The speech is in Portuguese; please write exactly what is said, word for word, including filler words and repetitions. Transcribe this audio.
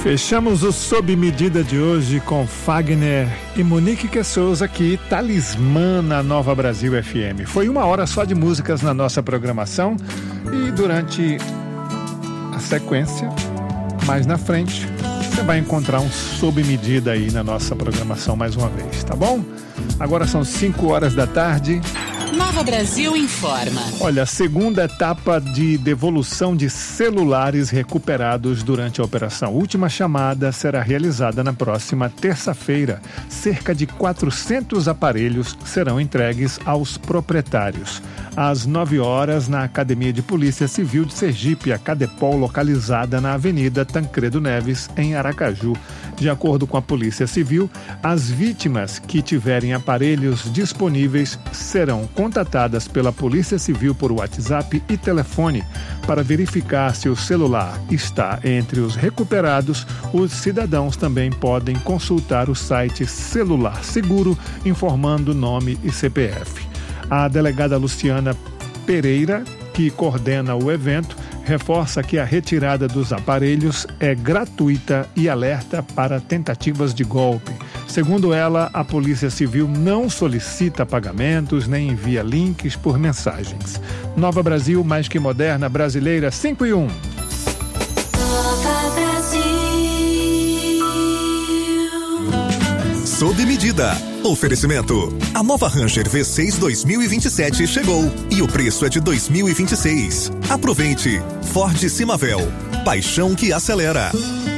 Fechamos o Sob Medida de hoje com Fagner e Monique Que Souza aqui, Talismã na Nova Brasil F M. Foi uma hora só de músicas na nossa programação e durante a sequência, mais na frente, você vai encontrar um Sob Medida aí na nossa programação mais uma vez, tá bom? Agora são cinco horas da tarde. Nova Brasil informa. Olha, a segunda etapa de devolução de celulares recuperados durante a operação Última Chamada será realizada na próxima terça-feira. Cerca de quatrocentos aparelhos serão entregues aos proprietários. Às nove horas, na Academia de Polícia Civil de Sergipe, a Cadepol, localizada na Avenida Tancredo Neves, em Aracaju. De acordo com a Polícia Civil, as vítimas que tiverem aparelhos disponíveis serão contatadas pela Polícia Civil por WhatsApp e telefone. Para verificar se o celular está entre os recuperados, os cidadãos também podem consultar o site Celular Seguro, informando nome e C P F. A delegada Luciana Pereira, que coordena o evento, reforça que a retirada dos aparelhos é gratuita e alerta para tentativas de golpe. Segundo ela, a Polícia Civil não solicita pagamentos nem envia links por mensagens. Nova Brasil, mais que moderna, brasileira, cinco e um. Sob Medida. Oferecimento. A nova Ranger V seis dois mil e vinte e sete chegou e o preço é de dois mil e vinte e seis. Aproveite. Ford Simavel. Paixão que acelera.